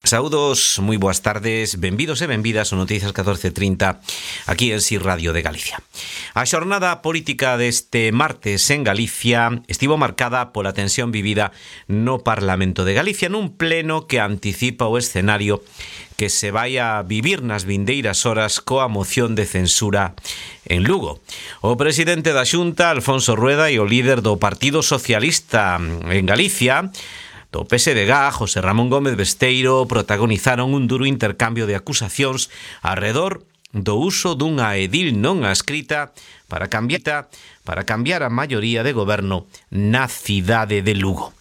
Saúdos, moi boas tardes, benvidos e benvidas ao Noticias 1430 aquí en Si Radio de Galicia. A xornada política deste martes en Galicia estivo marcada pola tensión vivida no Parlamento de Galicia nun pleno que anticipa o escenario que se vai a vivir nas vindeiras horas coa moción de censura en Lugo. O presidente da Xunta, Alfonso Rueda, e o líder do Partido Socialista en Galicia, do PSDG, José Ramón Gómez Besteiro, protagonizaron un duro intercambio de acusacións arredor do uso dunha edil non adscrita para cambiar a maioría de goberno na cidade de Lugo.